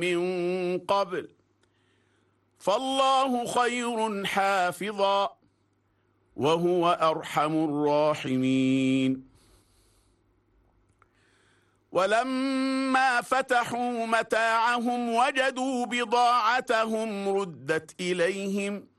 من قبل فالله خير حافظا وهو أرحم الراحمين. ولما فتحوا متاعهم وجدوا بضاعتهم ردت إليهم